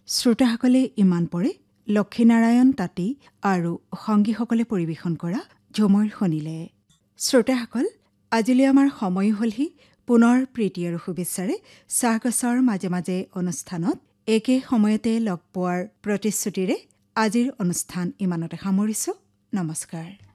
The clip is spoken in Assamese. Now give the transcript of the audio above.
শ্ৰোতাসকলে ইমান পৰে লক্ষীনাৰায়ণ তাঁতী আৰু সংগীসকলে পৰিৱেশন কৰা ঝুমুৰ শুনিলে। শ্ৰোতাসকল, আজিলৈ আমাৰ সময় হ'লহি পুনৰ প্ৰীতি আৰু শুভেচ্ছাৰে চাহগছৰ মাজে মাজে অনুষ্ঠানত একে সময়তে লগ পোৱাৰ প্ৰতিশ্ৰুতিৰে আজিৰ অনুষ্ঠান ইমানতে সামৰিছোঁ। নমস্কাৰ।